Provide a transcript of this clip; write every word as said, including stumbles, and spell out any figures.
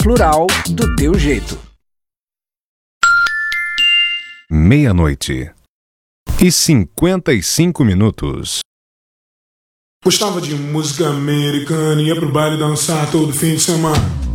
Plural do teu jeito. Meia-noite e cinquenta e cinco minutos. Gostava de música americana, ia pro baile dançar todo fim de semana.